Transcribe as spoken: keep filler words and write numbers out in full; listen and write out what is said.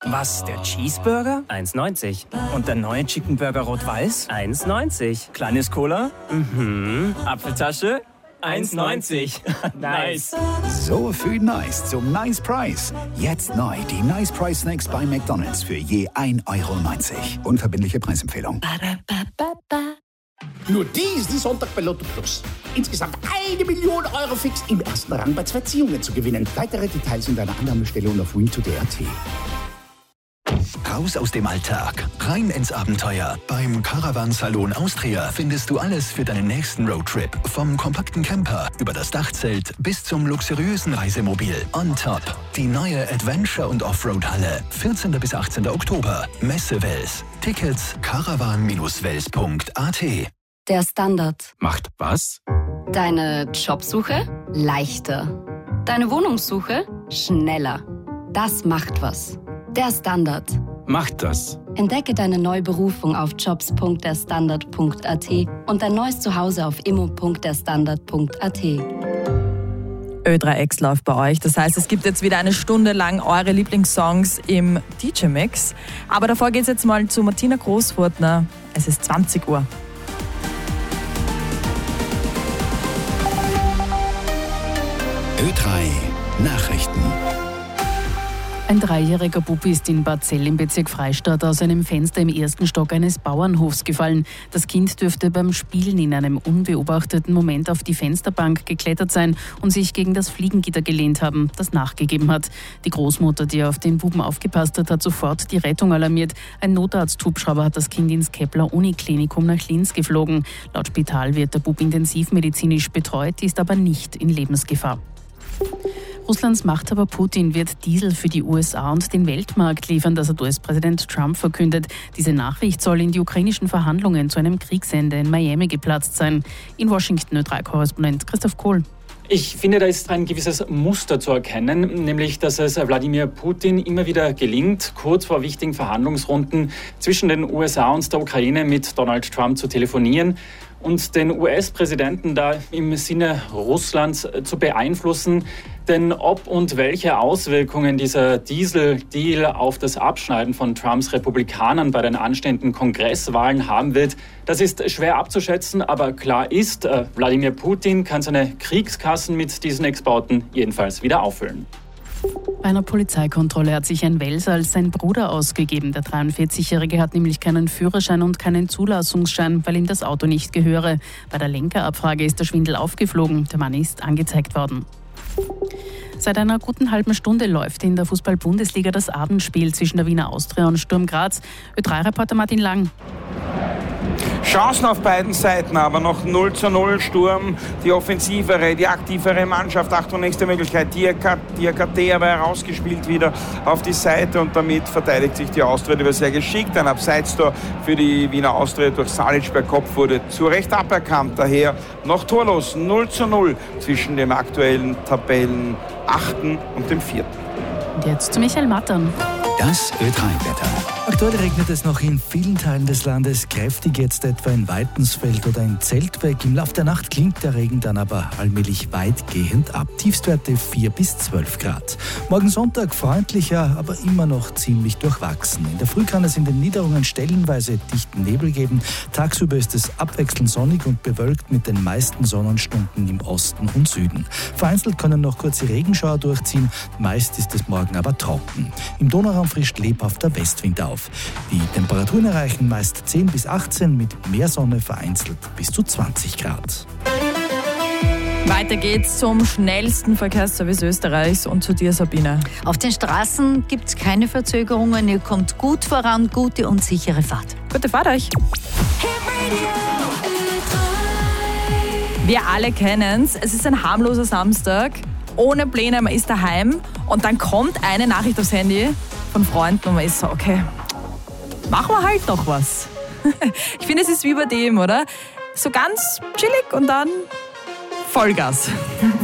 Was, der Cheeseburger? eins neunzig. Und der neue Chicken Burger Rot-Weiß? eins neunzig. Kleines Cola? Mhm. Apfeltasche? eins neunzig. Nice. So viel Nice zum Nice Price. Jetzt neu die Nice Price Snacks bei McDonald's für je ein Euro neunzig. Unverbindliche Preisempfehlung. Nur diesen Sonntag bei Lotto Plus. Insgesamt eine Million Euro fix im ersten Rang bei zwei Ziehungen zu gewinnen. Weitere Details in deiner Annahmestelle und auf win to d punkt a t. Raus aus dem Alltag, rein ins Abenteuer. Beim Caravan-Salon Austria findest du alles für deinen nächsten Roadtrip. Vom kompakten Camper über das Dachzelt bis zum luxuriösen Reisemobil. On top die neue Adventure- und Offroad-Halle. vierzehnten bis achtzehnten Oktober. Messe Wels. Tickets caravan Bindestrich wels Punkt a t. Der Standard. Macht was? Deine Jobsuche leichter. Deine Wohnungssuche schneller. Das macht was. Der Standard. Macht das. Entdecke deine neue Berufung auf jobs Punkt der standard Punkt a t und dein neues Zuhause auf immo Punkt der standard Punkt a t. Ö drei X läuft bei euch. Das heißt, es gibt jetzt wieder eine Stunde lang eure Lieblingssongs im D J-Mix. Aber davor geht es jetzt mal zu Martina Großfurtner. Es ist zwanzig Uhr. Ö drei Nachrichten. Ein dreijähriger Bub ist in Barzell im Bezirk Freistadt aus einem Fenster im ersten Stock eines Bauernhofs gefallen. Das Kind dürfte beim Spielen in einem unbeobachteten Moment auf die Fensterbank geklettert sein und sich gegen das Fliegengitter gelehnt haben, das nachgegeben hat. Die Großmutter, die auf den Buben aufgepasst hat, hat sofort die Rettung alarmiert. Ein Notarzt-Hubschrauber hat das Kind ins Kepler-Uniklinikum nach Linz geflogen. Laut Spital wird der Bub intensivmedizinisch betreut, ist aber nicht in Lebensgefahr. Russlands Machthaber Putin wird Diesel für die U S A und den Weltmarkt liefern, das hat U S-Präsident Trump verkündet. Diese Nachricht soll in die ukrainischen Verhandlungen zu einem Kriegsende in Miami geplatzt sein. In Washington Ö drei Korrespondent Christoph Kohl. Ich finde, da ist ein gewisses Muster zu erkennen, nämlich, dass es Wladimir Putin immer wieder gelingt, kurz vor wichtigen Verhandlungsrunden zwischen den U S A und der Ukraine mit Donald Trump zu telefonieren und den U S-Präsidenten da im Sinne Russlands zu beeinflussen. Denn ob und welche Auswirkungen dieser Diesel-Deal auf das Abschneiden von Trumps Republikanern bei den anstehenden Kongresswahlen haben wird, das ist schwer abzuschätzen. Aber klar ist, äh, Wladimir Putin kann seine Kriegskassen mit diesen Exporten jedenfalls wieder auffüllen. Bei einer Polizeikontrolle hat sich ein Welser als sein Bruder ausgegeben. Der dreiundvierzigjährige hat nämlich keinen Führerschein und keinen Zulassungsschein, weil ihm das Auto nicht gehöre. Bei der Lenkerabfrage ist der Schwindel aufgeflogen. Der Mann ist angezeigt worden. Seit einer guten halben Stunde läuft in der Fußball-Bundesliga das Abendspiel zwischen der Wiener Austria und Sturm Graz. Ö drei Reporter Martin Lang. Chancen auf beiden Seiten, aber noch null zu null. Sturm, die offensivere, die aktivere Mannschaft. Achtung, nächste Möglichkeit. Diakate aber herausgespielt wieder auf die Seite und damit verteidigt sich die Austria über sehr geschickt. Ein Abseitstor für die Wiener Austria durch Salic per Kopf wurde zu Recht aberkannt. Daher noch torlos. null zu null zwischen dem aktuellen Tabellenachten und dem vierten. Und jetzt zu Michael Mattern. Das Ö drei Wetter. Aktuell regnet es noch in vielen Teilen des Landes, kräftig jetzt etwa in Weitensfeld oder in Zeltweg. Im Laufe der Nacht klingt der Regen dann aber allmählich weitgehend ab. Tiefstwerte vier bis zwölf Grad. Morgen Sonntag freundlicher, aber immer noch ziemlich durchwachsen. In der Früh kann es in den Niederungen stellenweise dichten Nebel geben. Tagsüber ist es abwechselnd sonnig und bewölkt mit den meisten Sonnenstunden im Osten und Süden. Vereinzelt können noch kurze Regenschauer durchziehen, meist ist es morgen aber trocken. Im Donauraum frischt lebhafter Westwind auf. Die Temperaturen erreichen meist zehn bis achtzehn, mit mehr Sonne vereinzelt bis zu zwanzig Grad. Weiter geht's zum schnellsten Verkehrsservice Österreichs und zu dir, Sabine. Auf den Straßen gibt es keine Verzögerungen. Ihr kommt gut voran, gute und sichere Fahrt. Gute Fahrt euch. Wir alle kennen's. Es ist ein harmloser Samstag. Ohne Pläne, man ist daheim und dann kommt eine Nachricht aufs Handy von Freunden und man ist so, okay, machen wir halt noch was. Ich finde, es ist wie bei dem, oder? So ganz chillig und dann Vollgas.